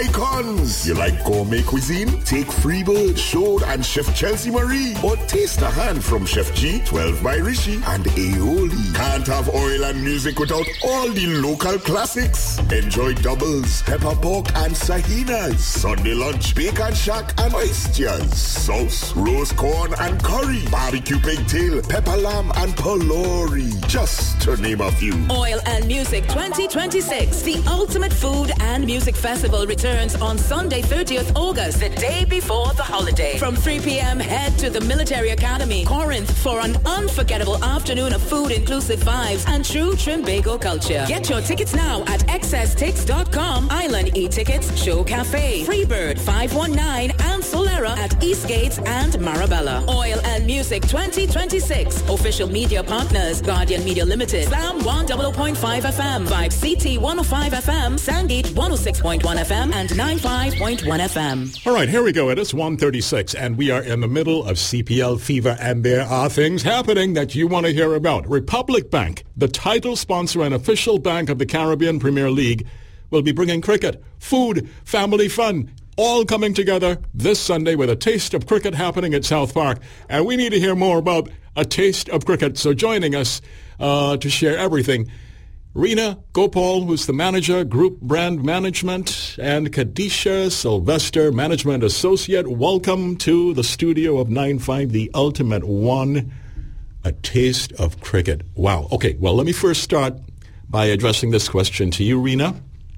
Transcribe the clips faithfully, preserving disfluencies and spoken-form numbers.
Icons. You like gourmet cuisine? Take Freebird, Showed, and Chef Chelsea Marie. Or taste a hand from Chef G, twelve by Rishi, and Aioli. Can't have oil and music without all the local classics. Enjoy doubles, pepper pork, and sahinas. Sunday lunch, bacon shack, and oysters. Sauce, roast corn, and curry. Barbecue pigtail, pepper lamb, and polori. Just to name a few. Oil and Music twenty twenty-six, the ultimate food and music festival, returns on Sunday, thirtieth August, the day before the holiday. From three p.m., head to the Military Academy, Corinth, for an unforgettable afternoon of food-inclusive vibes and true Trimbago culture. Get your tickets now at excess tix dot com, Island E-Tickets, Show Cafe, Freebird, five one nine, and Solera at Eastgate and Marabella. Oil and Music twenty twenty-six. Official media partners: Guardian Media Limited, Slam one hundred point five F M, Vibe C T one oh five F M, Sandgate one oh six point one F M, and ninety-five point one F M. All right, here we go. It is one thirty-six, and we are in the middle of C P L fever, and there are things happening that you want to hear about. Republic Bank, the title sponsor and official bank of the Caribbean Premier League, will be bringing cricket, food, family fun, all coming together this Sunday with a taste of cricket happening at South Park. And we need to hear more about a taste of cricket. So joining us uh, to share everything, Rina Gopal, who's the manager, Group Brand Management, and Kadisha Sylvester, Management Associate. Welcome to the studio of nine five, the ultimate one, a taste of cricket. Wow. Okay, well, let me first start by addressing this question to you, Rina.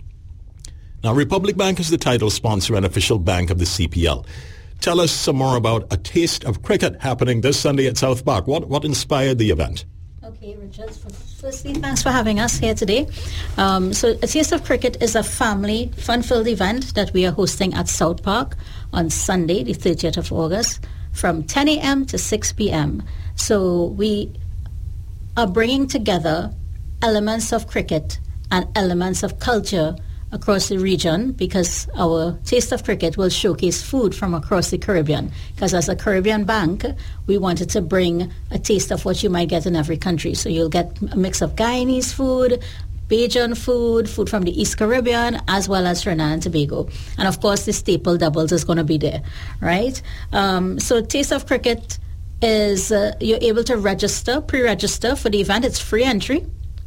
Now, Republic Bank is the title sponsor and official bank of the C P L. Tell us some more about a taste of cricket happening this Sunday at South Park. What, what inspired the event? Okay, Richard, firstly, thanks for having us here today. Um, so A Taste of Cricket is a family, fun-filled event that we are hosting at South Park on Sunday, the thirtieth of August, from ten a.m. to six p.m. So we are bringing together elements of cricket and elements of culture across the region, because our Taste of Cricket will showcase food from across the Caribbean. Because as a Caribbean bank, we wanted to bring a taste of what you might get in every country. So you'll get a mix of Guyanese food, Bajan food, food from the East Caribbean, as well as Trinidad and Tobago. And of course, the staple doubles is going to be there, right? Um, so Taste of Cricket is, uh, you're able to register, pre-register for the event. It's free entry.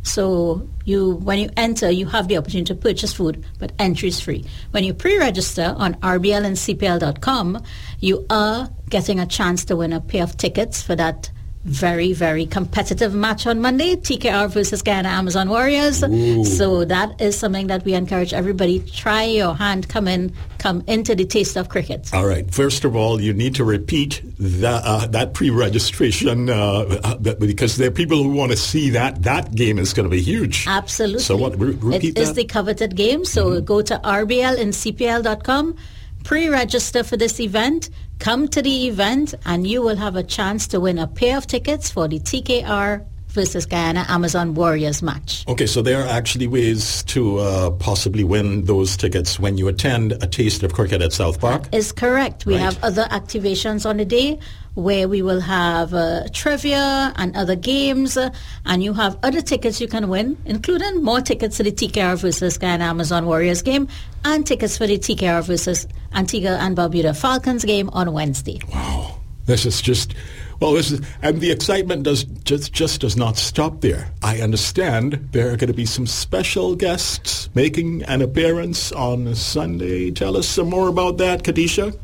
So you, when you enter, you have the opportunity to purchase food, but entry is free. When you pre-register on R B L and C P L dot com, you are getting a chance to win a pair of tickets for that very, very competitive match on Monday, T K R versus Guyana Amazon Warriors. Ooh. So that is something that we encourage everybody. Try your hand, come in, come into the Taste of Cricket. All right. First of all, you need to repeat that, uh, that pre-registration uh, because there are people who want to see that. That game is going to be huge. Absolutely. So what? Re- repeat it that? It is the coveted game. So mm-hmm. go to R B L and C P L dot com, pre-register for this event. Come to the event and you will have a chance to win a pair of tickets for the T K R versus Guyana Amazon Warriors match. Okay, so there are actually ways to uh, possibly win those tickets when you attend a Taste of Cricket at South Park? That is correct. We right. have other activations on the day where we will have uh, trivia and other games, uh, and you have other tickets you can win, including more tickets to the T K R versus Guyana Amazon Warriors game and tickets for the T K R versus Antigua and Barbuda Falcons game on Wednesday. Wow. This is just, well, this is, and the excitement does just, just does not stop there. I understand there are going to be some special guests making an appearance on Sunday. Tell us some more about that, Kadisha.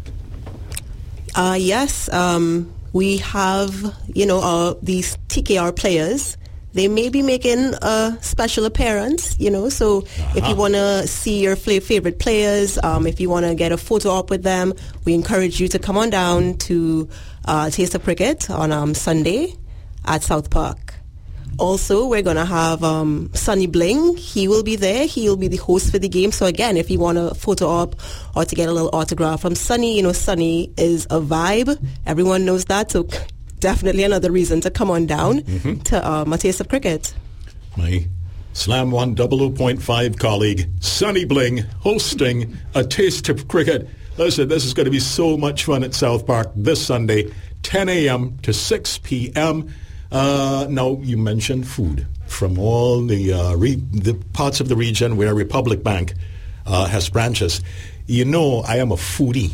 Uh, yes, um, we have, you know, uh, these T K R players. They may be making a special appearance, you know, so uh-huh. if you want to see your favorite players, um, if you want to get a photo op with them, we encourage you to come on down to uh, Taste of Cricket on um, Sunday at South Park. Also, we're going to have um, Sonny Bling. He will be there. He will be the host for the game. So again, if you want a photo op or to get a little autograph from Sonny, you know, Sonny is a vibe. Everyone knows that. So definitely another reason to come on down mm-hmm. to um, a Taste of Cricket. My Slam one double oh point five colleague, Sonny Bling, hosting a Taste of Cricket. Listen, this is going to be so much fun at South Park this Sunday, ten a.m. to six p.m. Uh, now, you mentioned food from all the, uh, re- the parts of the region where Republic Bank uh, has branches. you know I am a foodie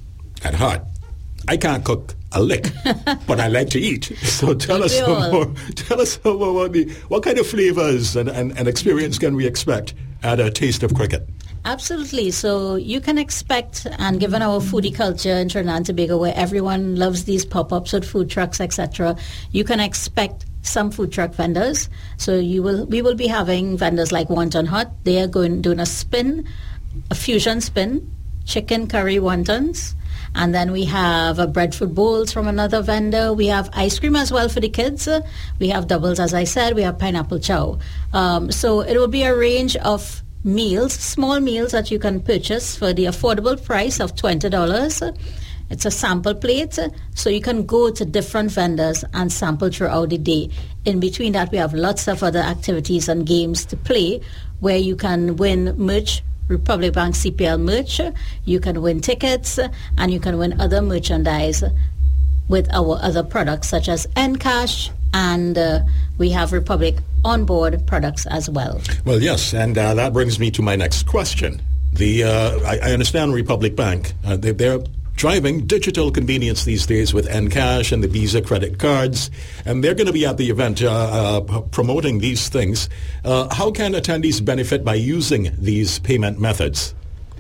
at heart. I can't cook a lick, but I like to eat. So tell us some more. Tell us some more about the, what kind of flavors and, and, and experience can we expect at a Taste of Cricket? Absolutely. So you can expect, and given our foodie culture in Trinidad and Tobago, where everyone loves these pop-ups with food trucks, et cetera, you can expect some food truck vendors. So you will, we will be having vendors like Wonton Hut. They are going doing a spin, a fusion spin, chicken curry wontons. And then we have uh, breadfruit bowls from another vendor. We have ice cream as well for the kids. Uh, we have doubles, as I said. We have pineapple chow. Um, so it will be a range of meals, small meals that you can purchase for the affordable price of twenty dollars. It's a sample plate, so you can go to different vendors and sample throughout the day. In between that, we have lots of other activities and games to play where you can win merch, Republic Bank C P L merch, you can win tickets, and you can win other merchandise with our other products such as Encash, and uh, we have Republic onboard products as well. Well, yes, and uh, that brings me to my next question. The uh, I, I understand Republic Bank, uh, they, they're driving digital convenience these days with Encash and the Visa credit cards, and they're going to be at the event uh, uh, promoting these things. Uh, how can attendees benefit by using these payment methods?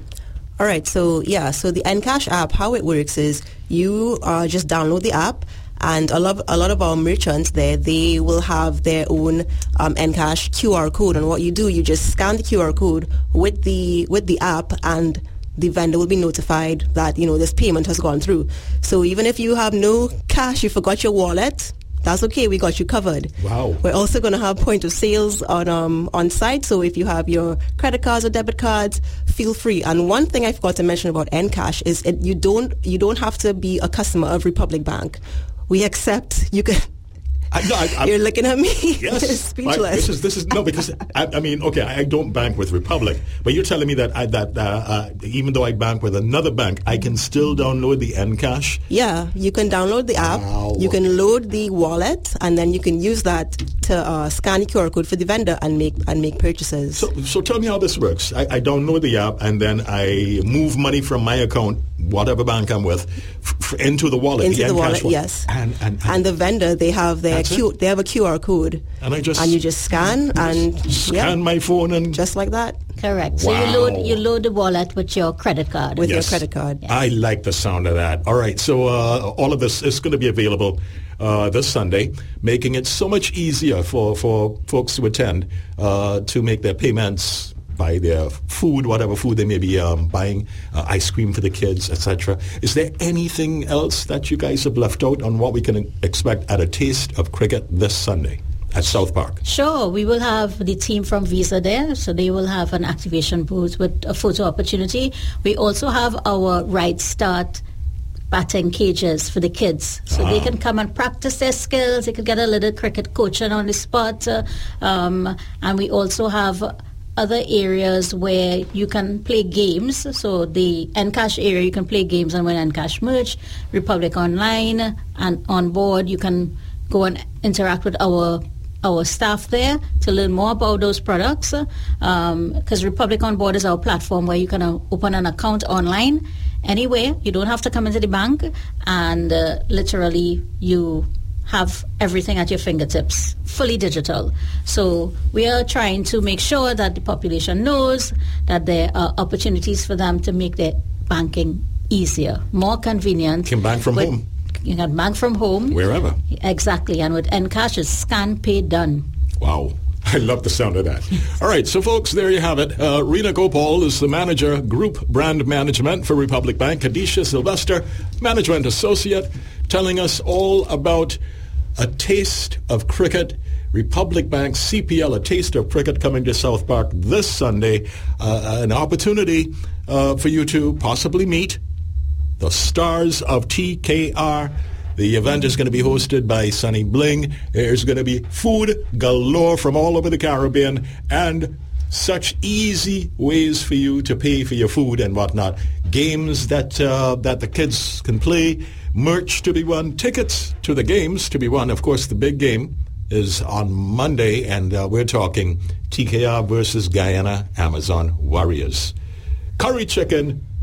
All right, so yeah, so the Encash app, how it works is you uh, just download the app, and a lot, a lot of our merchants there, they will have their own um, Encash Q R code, and what you do, you just scan the Q R code with the with the app, and the vendor will be notified that, you know, this payment has gone through. So even if you have no cash, you forgot your wallet, that's okay, we got you covered. Wow. We're also going to have point of sales on um, on site, so if you have your credit cards or debit cards, feel free. And one thing I forgot to mention about Encash is it, you don't you don't have to be a customer of Republic Bank. We accept, you can... I, no, I, I, You're looking at me. Yes, speechless. I, this is this is no because I, I mean okay I don't bank with Republic, but you're telling me that I, that uh, uh, even though I bank with another bank, I can still download the Encash. Yeah, you can download the app. Wow. You can load the wallet, and then you can use that to uh, scan the Q R code for the vendor and make and make purchases. So so tell me how this works. I, I download the app and then I move money from my account, whatever bank I'm with, f- f- into the wallet. Into the, the wallet, wallet. yes. And and, and and the vendor, they have their Q, they have a Q R code, and I just and you just scan and scan yeah, my phone and just like that. Correct. So Wow. you load you load the wallet with your credit card. With Yes. your credit card. I like the sound of that. All right, so uh, all of this is going to be available uh, this Sunday, making it so much easier for, for folks to attend uh, to make their payments, buy their food, whatever food they may be um, buying, uh, ice cream for the kids, et cetera. Is there anything else that you guys have left out on what we can expect at a Taste of Cricket this Sunday at South Park? Sure, we will have the team from Visa there, so they will have an activation booth with a photo opportunity. We also have our Right Start batting cages for the kids, so they can come and practice their skills. They can get a little cricket coaching on the spot, uh, um, and we also have other areas where you can play games. So the Encash area, you can play games and win Encash merch. Republic Online and on board, you can go and interact with our our staff there to learn more about those products, because um, Republic On Board is our platform where you can uh, open an account online anywhere. You don't have to come into the bank, and uh, literally you have everything at your fingertips, fully digital. So we are trying to make sure that the population knows that there are opportunities for them to make their banking easier, more convenient. Can bank from With, home. You can bank from home. Wherever. Exactly. And with Encash, it's scan, pay, done. Wow. I love the sound of that. All right, so folks, there you have it. Uh, Rena Gopal is the manager, Group Brand Management for Republic Bank. Kadisha Sylvester, Management Associate, telling us all about a Taste of Cricket. Republic Bank C P L, a Taste of Cricket coming to South Park this Sunday. Uh, an opportunity uh, for you to possibly meet the stars of T K R. The event is going to be hosted by Sunny Bling. There's going to be food galore from all over the Caribbean and such easy ways for you to pay for your food and whatnot. Games that uh, that the kids can play, merch to be won, tickets to the games to be won. Of course, the big game is on Monday, and uh, we're talking T K R versus Guyana Amazon Warriors. Curry chicken,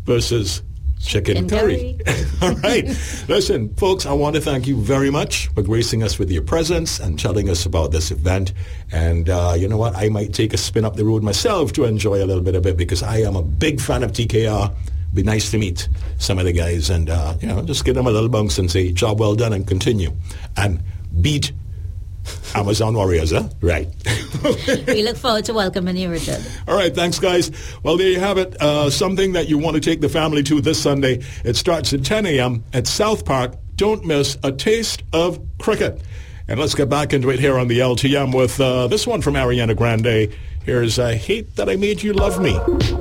versus chicken, chicken curry. curry. All right. Listen, folks, I want to thank you very much for gracing us with your presence and telling us about this event. And uh, you know what? I might take a spin up the road myself to enjoy a little bit of it because I am a big fan of T K R. Be nice to meet some of the guys and, uh, you know, just give them a little bounce and say, job well done, and continue. And beat Amazon Warriors, huh? Right. We look forward to welcoming you, Richard. All right, thanks, guys. Well, there you have it. Uh, something that you want to take the family to this Sunday. It starts at ten a.m. at South Park. Don't miss a taste of cricket. And let's get back into it here on the L T M with uh, this one from Ariana Grande. Here's I Hate That I Made You Love Me.